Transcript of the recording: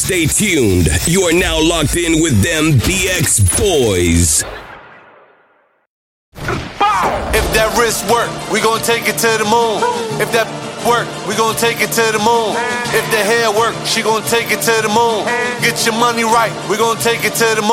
Stay tuned. You are now locked in with them BX Boys. If that wrist work, we gon' take it to the moon. If that work, we gon' take it to the moon. If the hair work, she gon' take it to the moon. Get your money right, we gon' take it to the moon.